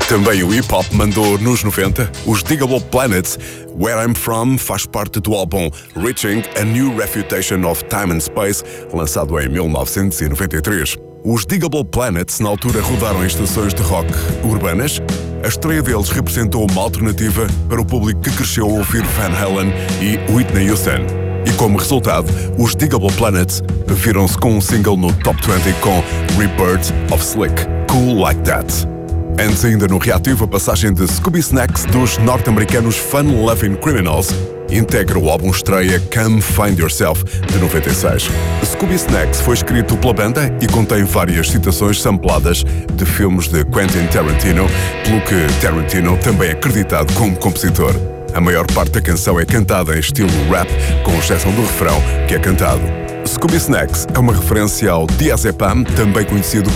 Também o hip-hop mandou nos 90. Os Digable Planets, Where I'm From, faz parte do álbum Reaching a New Refutation of Time and Space, lançado em 1993. Os Digable Planets, na altura, rodaram em estações de rock urbanas. A estreia deles representou uma alternativa para o público que cresceu a ouvir Van Halen e Whitney Houston. E como resultado, os Digable Planets viram-se com um single no Top 20 com Rebirth of Slick, Cool Like That. Antes ainda no reativo, a passagem de Scooby Snacks dos norte-americanos Fun Loving Criminals integra o álbum estreia Come Find Yourself, de 96. Scooby Snacks foi escrito pela banda e contém várias citações sampladas de filmes de Quentin Tarantino, pelo que Tarantino também é acreditado como compositor. A maior parte da canção é cantada em estilo rap, com exceção do refrão, que é cantado. Scooby Snacks é uma referência ao diazepam, também conhecido